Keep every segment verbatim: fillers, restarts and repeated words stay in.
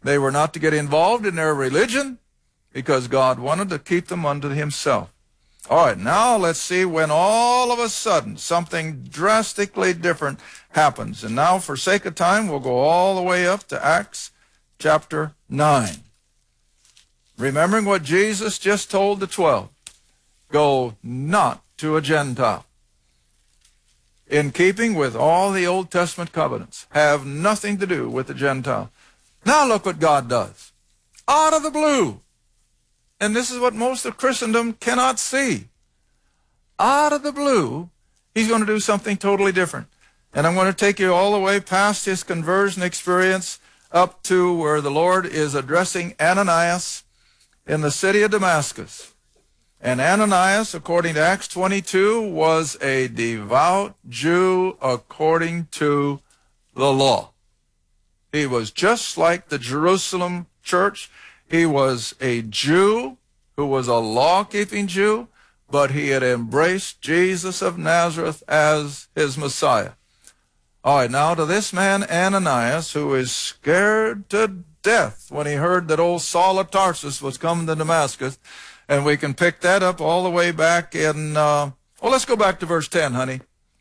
They were not to get involved in their religion because God wanted to keep them unto himself. All right, now let's see when all of a sudden something drastically different happens. And now, for sake of time, we'll go all the way up to Acts chapter nine. Remembering what Jesus just told the twelve, go not to a Gentile. In keeping with all the Old Testament covenants, have nothing to do with the Gentile. Now look what God does. Out of the blue. And this is what most of Christendom cannot see. Out of the blue, he's going to do something totally different. And I'm going to take you all the way past his conversion experience up to where the Lord is addressing Ananias in the city of Damascus. And Ananias, according to Acts twenty-two, was a devout Jew according to the law. He was just like the Jerusalem church. He was a Jew who was a law-keeping Jew, but he had embraced Jesus of Nazareth as his Messiah. All right, now to this man Ananias, who is scared to death when he heard that old Saul of Tarsus was coming to Damascus, and we can pick that up all the way back in, uh, well, let's go back to verse ten, honey,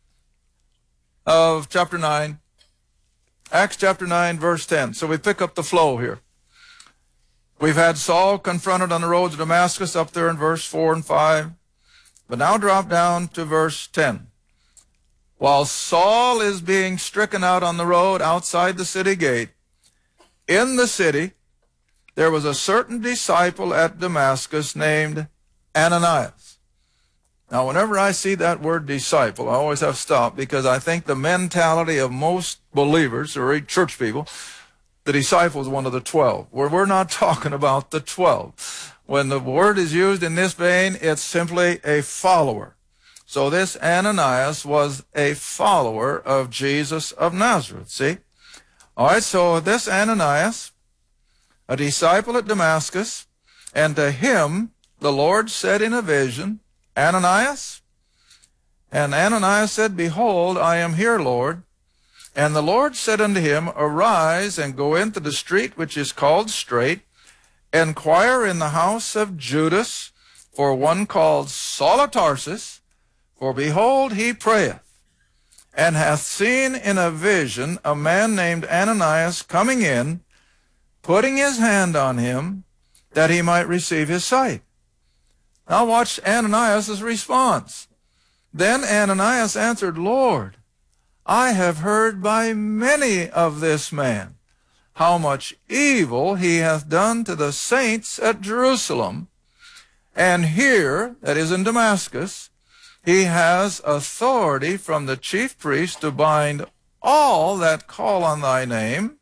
of chapter nine. Acts chapter nine, verse ten. So we pick up the flow here. We've had Saul confronted on the road to Damascus up there in verse four and five. But now drop down to verse ten. While Saul is being stricken out on the road outside the city gate, in the city there was a certain disciple at Damascus named Ananias. Now, whenever I see that word disciple, I always have to stop, because I think the mentality of most believers, or church people, the disciple is one of the twelve. Where we're not talking about the twelve. When the word is used in this vein, it's simply a follower. So this Ananias was a follower of Jesus of Nazareth, see? All right, so this Ananias, a disciple at Damascus, and to him the Lord said in a vision, Ananias? And Ananias said, Behold, I am here, Lord. And the Lord said unto him, Arise, and go into the street which is called Straight, inquire in the house of Judas for one called Saul of Tarsus, for behold, he prayeth, and hath seen in a vision a man named Ananias coming in, putting his hand on him, that he might receive his sight. Now watch Ananias' response. Then Ananias answered, Lord, I have heard by many of this man, how much evil he hath done to the saints at Jerusalem. And here, that is in Damascus, he has authority from the chief priest to bind all that call on thy name.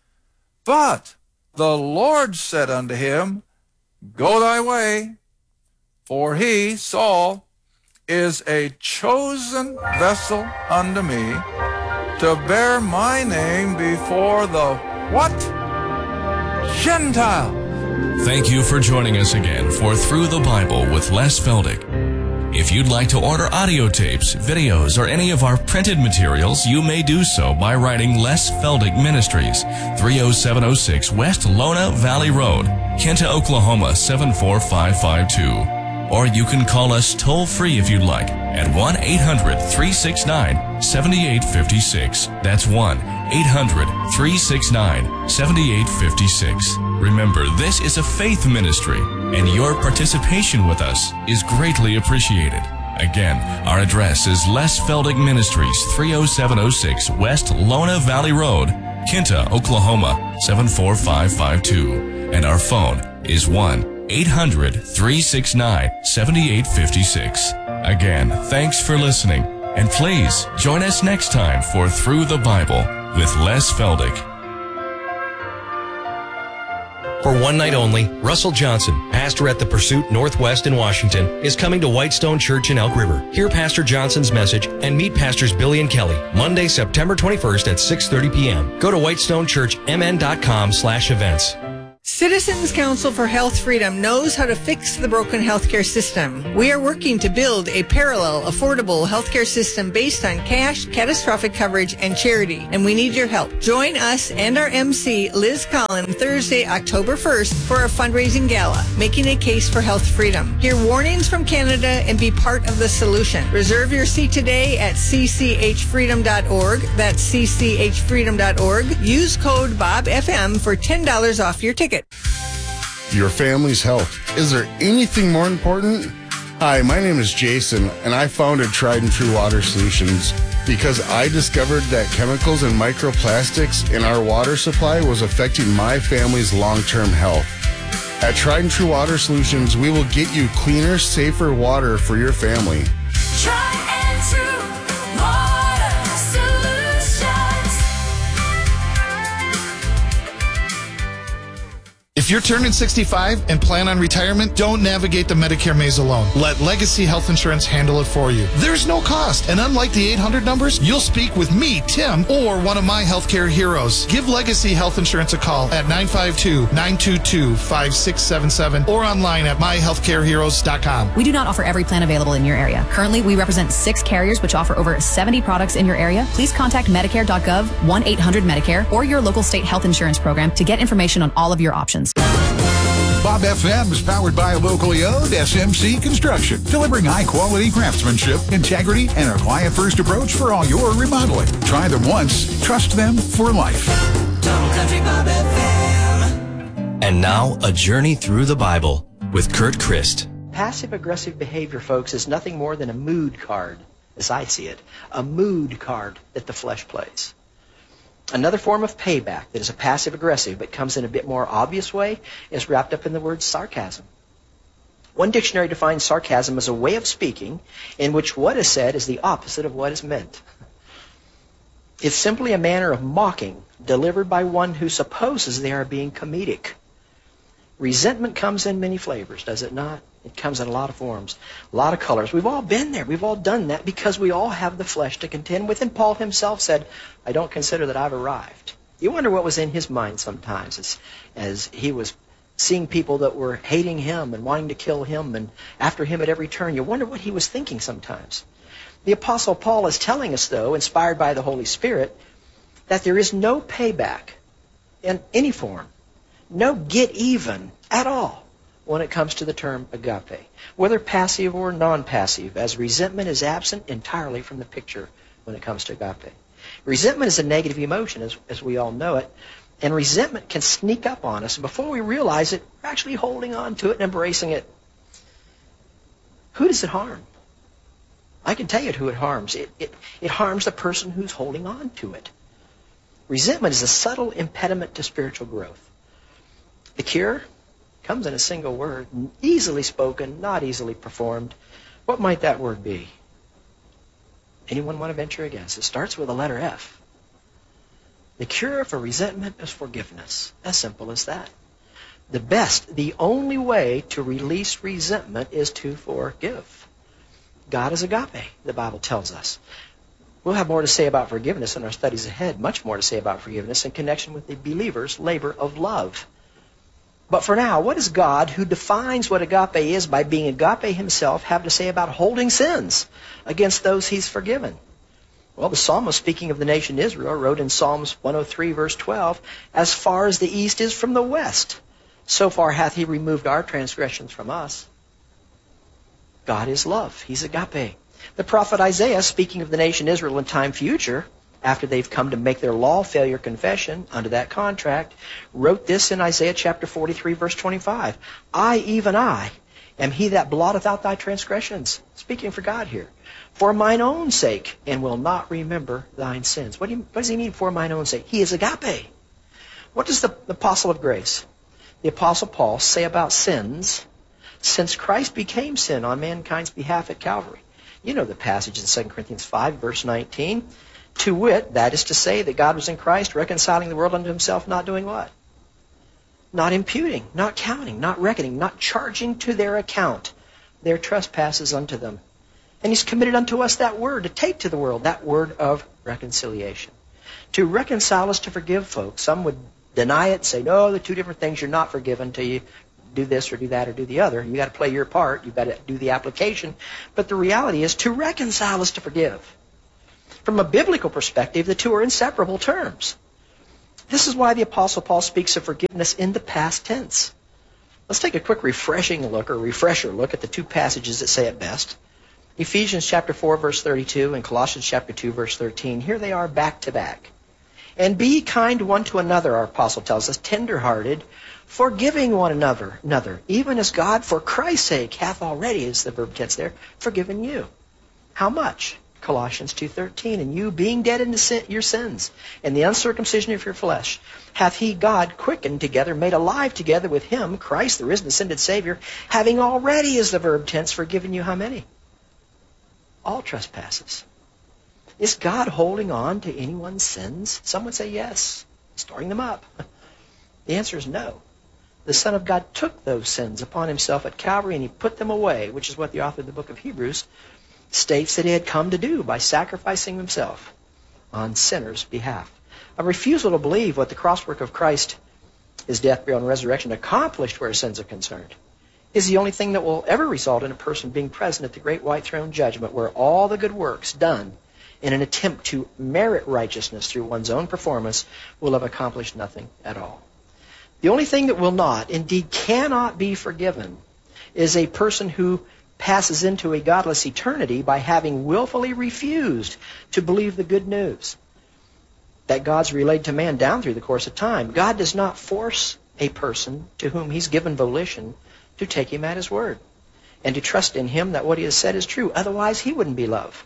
But the Lord said unto him, Go thy way, for he, Saul, is a chosen vessel unto me to bear my name before the what? Gentile. Thank you for joining us again for Through the Bible with Les Feldick. If you'd like to order audio tapes, videos, or any of our printed materials, you may do so by writing Les Feldick Ministries, three oh seven oh six West Lona Valley Road, Kinta, Oklahoma seven four five five two. Or you can call us toll-free if you'd like at one eight hundred, three six nine, seven eight five six. That's one eight hundred, three six nine, seven eight five six. Remember, this is a faith ministry, and your participation with us is greatly appreciated. Again, our address is Les Feldick Ministries, three oh seven oh six West Lona Valley Road, Kinta, Oklahoma seven four five five two. And our phone is one eight hundred, three six nine, seven eight five six. Again, thanks for listening, and please join us next time for Through the Bible with Les Feldick. For one night only, Russell Johnson, pastor at the Pursuit Northwest in Washington, is coming to Whitestone Church in Elk River. Hear Pastor Johnson's message and meet Pastors Billy and Kelly Monday, September twenty-first at six thirty p.m. Go to whitestonechurch m n dot com slash events. Citizens Council for Health Freedom knows how to fix the broken healthcare system. We are working to build a parallel, affordable healthcare system based on cash, catastrophic coverage, and charity, and we need your help. Join us and our M C, Liz Collin, Thursday, October first for a fundraising gala, Making a Case for Health Freedom. Hear warnings from Canada and be part of the solution. Reserve your seat today at c c h freedom dot org. That's c c h freedom dot org. Use code Bob F M for ten dollars off your ticket. Your family's health. Is there anything more important? Hi, my name is Jason, and I founded Tried and True Water Solutions because I discovered that chemicals and microplastics in our water supply was affecting my family's long-term health. At Tried and True Water Solutions, we will get you cleaner, safer water for your family. Tried and True Water Solutions. If you're turning sixty-five and plan on retirement, don't navigate the Medicare maze alone. Let Legacy Health Insurance handle it for you. There's no cost, and unlike the eight hundred numbers, you'll speak with me, Tim, or one of my healthcare heroes. Give Legacy Health Insurance a call at nine five two, nine two two, five six seven seven or online at my healthcare heroes dot com. We do not offer every plan available in your area. Currently, we represent six carriers which offer over seventy products in your area. Please contact Medicare dot gov, one eight hundred Medicare, or your local state health insurance program to get information on all of your options. Bob F M is powered by locally owned S M C Construction, delivering high-quality craftsmanship, integrity, and a client-first approach for all your remodeling. Try them once, trust them for life. Total Country Bob F M. And now, a journey through the Bible with Kurt Christ. Passive-aggressive behavior, folks, is nothing more than a mood card, as I see it. A mood card that the flesh plays. Another form of payback that is a passive-aggressive but comes in a bit more obvious way is wrapped up in the word sarcasm. One dictionary defines sarcasm as a way of speaking in which what is said is the opposite of what is meant. It's simply a manner of mocking delivered by one who supposes they are being comedic. Resentment comes in many flavors, does it not? It comes in a lot of forms, a lot of colors. We've all been there. We've all done that because we all have the flesh to contend with. And Paul himself said, I don't consider that I've arrived. You wonder what was in his mind sometimes as, as he was seeing people that were hating him and wanting to kill him and after him at every turn. You wonder what he was thinking sometimes. The Apostle Paul is telling us, though, inspired by the Holy Spirit, that there is no payback in any form, no get even at all when it comes to the term agape, whether passive or non-passive, as resentment is absent entirely from the picture when it comes to agape. Resentment is a negative emotion, as, as we all know it, and resentment can sneak up on us, and before we realize it, we're actually holding on to it and embracing it. Who does it harm? I can tell you who it harms. It, it, it harms the person who's holding on to it. Resentment is a subtle impediment to spiritual growth. The cure comes in a single word, easily spoken, not easily performed. What might that word be? Anyone want to venture a guess? It starts with a letter F. The cure for resentment is forgiveness. As simple as that. The best, the only way to release resentment is to forgive. God is agape, the Bible tells us. We'll have more to say about forgiveness in our studies ahead, much more to say about forgiveness in connection with the believer's labor of love. But for now, what does God, who defines what agape is by being agape himself, have to say about holding sins against those he's forgiven? Well, the psalmist, speaking of the nation Israel, wrote in Psalms one oh three, verse twelve, as far as the east is from the west, so far hath he removed our transgressions from us. God is love. He's agape. The prophet Isaiah, speaking of the nation Israel in time future, after they've come to make their law failure confession under that contract, wrote this in Isaiah chapter forty-three, verse twenty-five. I, even I, am he that blotteth out thy transgressions. Speaking for God here. For mine own sake, and will not remember thine sins. What, do you, what does he mean, for mine own sake? He is agape. What does the, the apostle of grace, the apostle Paul, say about sins since Christ became sin on mankind's behalf at Calvary? You know the passage in Second Corinthians five, verse nineteen. To wit, that is to say that God was in Christ, reconciling the world unto himself, not doing what? Not imputing, not counting, not reckoning, not charging to their account their trespasses unto them. And he's committed unto us that word to take to the world, that word of reconciliation. To reconcile us, to forgive folks. Some would deny it, say, no, they're two different things. You're not forgiven until you do this or do that or do the other. You got to play your part. You've got to do the application. But the reality is to reconcile is to forgive. From a biblical perspective, the two are inseparable terms. This is why the Apostle Paul speaks of forgiveness in the past tense. Let's take a quick refreshing look or refresher look at the two passages that say it best. Ephesians chapter four, verse thirty-two, and Colossians chapter two, verse thirteen. Here they are back to back. And be kind one to another, our apostle tells us, tender-hearted, forgiving one another, another, even as God, for Christ's sake, hath already, is the verb tense there, forgiven you. How much? Colossians two thirteen, and you, being dead in sin, your sins, and the uncircumcision of your flesh, hath he, God, quickened together, made alive together with him, Christ, the risen, ascended Savior, having already, is the verb tense, forgiven you how many? All trespasses. Is God holding on to anyone's sins? Some would say yes, storing them up. The answer is no. The Son of God took those sins upon himself at Calvary and he put them away, which is what the author of the book of Hebrews states that he had come to do by sacrificing himself on sinners' behalf. A refusal to believe what the crosswork of Christ, his death, burial, and resurrection accomplished where sins are concerned, is the only thing that will ever result in a person being present at the great white throne judgment where all the good works done in an attempt to merit righteousness through one's own performance will have accomplished nothing at all. The only thing that will not, indeed cannot be forgiven, is a person who passes into a godless eternity by having willfully refused to believe the good news that God's relayed to man down through the course of time. God does not force a person to whom he's given volition to take him at his word and to trust in him that what he has said is true. Otherwise, he wouldn't be love.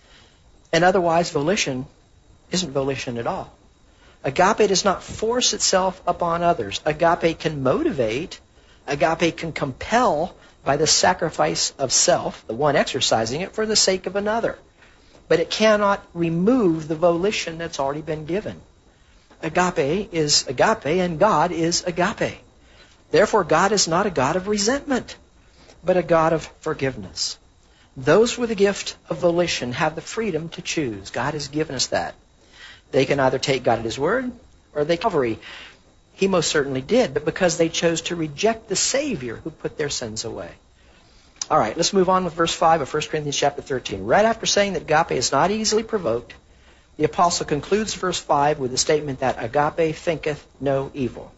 And otherwise, volition isn't volition at all. Agape does not force itself upon others. Agape can motivate. Agape can compel by the sacrifice of self, the one exercising it, for the sake of another. But it cannot remove the volition that's already been given. Agape is agape, and God is agape. Therefore, God is not a God of resentment, but a God of forgiveness. Those with the gift of volition have the freedom to choose. God has given us that. They can either take God at his word, or they Calvary. He most certainly did, but because they chose to reject the Savior who put their sins away. All right, let's move on with verse five of First Corinthians chapter thirteen. Right after saying that agape is not easily provoked, the apostle concludes verse five with the statement that agape thinketh no evil.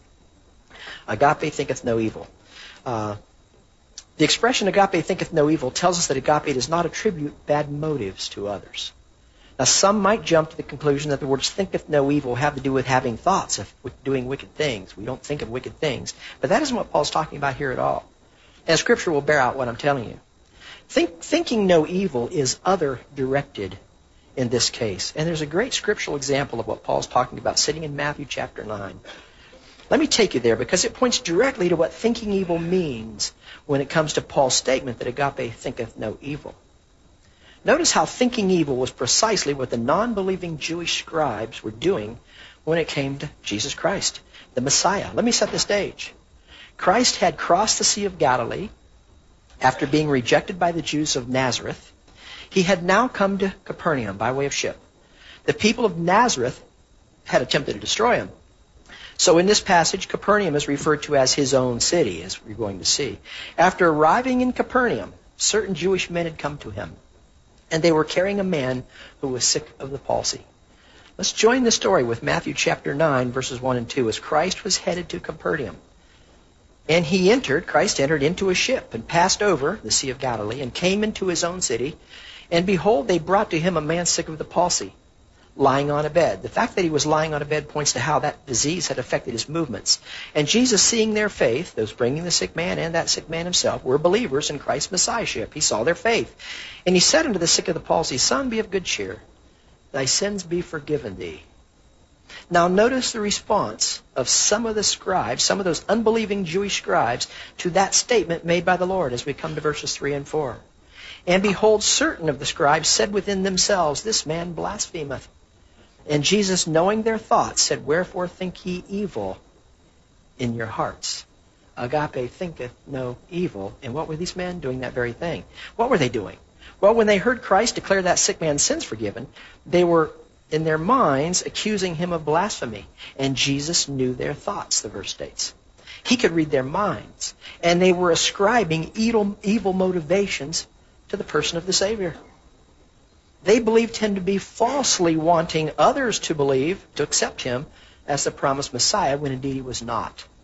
Agape thinketh no evil. Uh, the expression agape thinketh no evil tells us that agape does not attribute bad motives to others. Now, some might jump to the conclusion that the words thinketh no evil have to do with having thoughts of doing wicked things. We don't think of wicked things. But that isn't what Paul's talking about here at all. And Scripture will bear out what I'm telling you. Think, thinking no evil is other-directed in this case. And there's a great scriptural example of what Paul's talking about sitting in Matthew chapter nine. Let me take you there because it points directly to what thinking evil means when it comes to Paul's statement that agape thinketh no evil. Notice how thinking evil was precisely what the non-believing Jewish scribes were doing when it came to Jesus Christ, the Messiah. Let me set the stage. Christ had crossed the Sea of Galilee after being rejected by the Jews of Nazareth. He had now come to Capernaum by way of ship. The people of Nazareth had attempted to destroy him. So in this passage, Capernaum is referred to as his own city, as we're going to see. After arriving in Capernaum, certain Jewish men had come to him, and they were carrying a man who was sick of the palsy. Let's join the story with Matthew chapter nine, verses one and two, as Christ was headed to Capernaum. And he entered, Christ entered into a ship and passed over the Sea of Galilee and came into his own city. And behold, they brought to him a man sick of the palsy, lying on a bed. The fact that he was lying on a bed points to how that disease had affected his movements. And Jesus, seeing their faith, those bringing the sick man and that sick man himself, were believers in Christ's Messiahship. He saw their faith. And he said unto the sick of the palsy, Son, be of good cheer. Thy sins be forgiven thee. Now notice the response of some of the scribes, some of those unbelieving Jewish scribes, to that statement made by the Lord as we come to verses three and four. And behold, certain of the scribes said within themselves, This man blasphemeth. And Jesus, knowing their thoughts, said, Wherefore think ye evil in your hearts? Agape thinketh no evil. And what were these men doing? That very thing. What were they doing? Well, when they heard Christ declare that sick man's sins forgiven, they were in their minds, accusing him of blasphemy. And Jesus knew their thoughts, the verse states. He could read their minds. And they were ascribing evil, evil motivations to the person of the Savior. They believed him to be falsely wanting others to believe, to accept him as the promised Messiah, when indeed he was not.